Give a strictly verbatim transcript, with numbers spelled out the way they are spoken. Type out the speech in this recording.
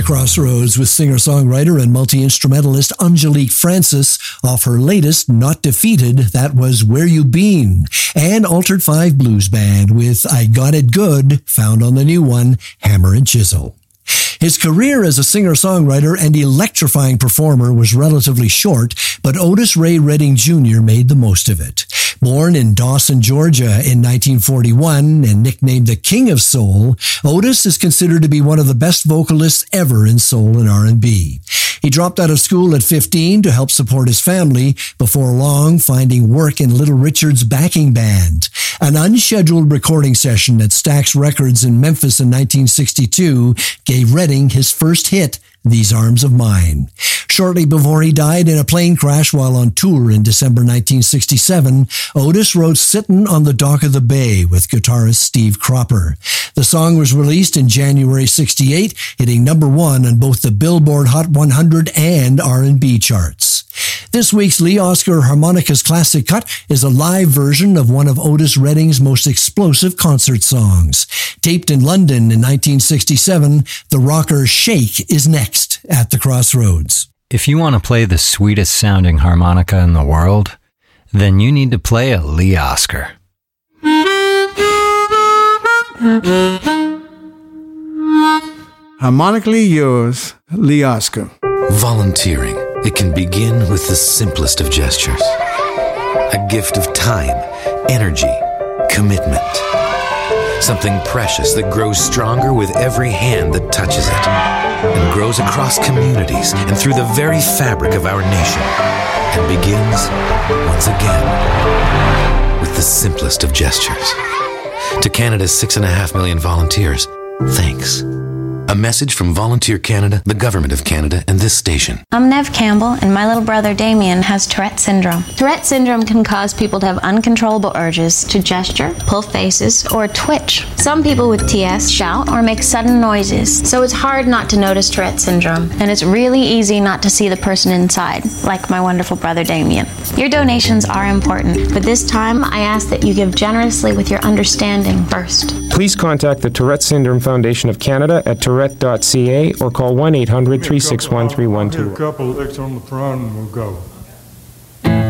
Crossroads with singer-songwriter and multi-instrumentalist Angelique Francis off her latest Not Defeated, that was Where You Been, and Altered Five Blues Band with I Got It Good, found on the new one, Hammer and Chisel. His career as a singer-songwriter and electrifying performer was relatively short, but Otis Ray Redding Junior made the most of it. Born in Dawson, Georgia in nineteen forty-one and nicknamed the King of Soul, Otis is considered to be one of the best vocalists ever in soul and R and B. He dropped out of school at fifteen to help support his family, before long finding work in Little Richard's backing band. An unscheduled recording session at Stax Records in Memphis in nineteen sixty-two gave Redding his first hit, These Arms of Mine. Shortly before he died in a plane crash while on tour in December nineteen sixty-seven, Otis wrote Sittin' on the Dock of the Bay with guitarist Steve Cropper. The song was released in January sixty-eight, hitting number one on both the Billboard Hot one hundred and R and B charts. This week's Lee Oskar Harmonicas Classic Cut is a live version of one of Otis Redding's most explosive concert songs. Taped in London in nineteen sixty-seven, the rocker Shake is next at the Crossroads. If you want to play the sweetest sounding harmonica in the world, then you need to play a Lee Oskar. Harmonically yours, Lee Oskar. Volunteering. It can begin with the simplest of gestures. A gift of time, energy, commitment. Something precious that grows stronger with every hand that touches it, and grows across communities and through the very fabric of our nation, and begins, once again, with the simplest of gestures. To Canada's six and a half million volunteers, thanks. A message from Volunteer Canada, the Government of Canada, and this station. I'm Nev Campbell, and my little brother Damien has Tourette syndrome. Tourette syndrome can cause people to have uncontrollable urges to gesture, pull faces, or twitch. Some people with T S shout or make sudden noises, so it's hard not to notice Tourette syndrome, and it's really easy not to see the person inside, like my wonderful brother Damien. Your donations are important, but this time I ask that you give generously with your understanding first. Please contact the Tourette Syndrome Foundation of Canada at tourette dot c a or call one eight hundred, three six one, three one two. A couple extra on the front and we'll go.